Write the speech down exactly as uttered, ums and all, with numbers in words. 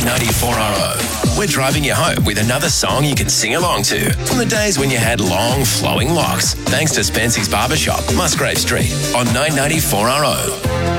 ninety-four R O. We're driving you home with another song you can sing along to from the days when you had long, flowing locks. Thanks to Spency's Barbershop, Musgrave Street on nine ninety-four R O.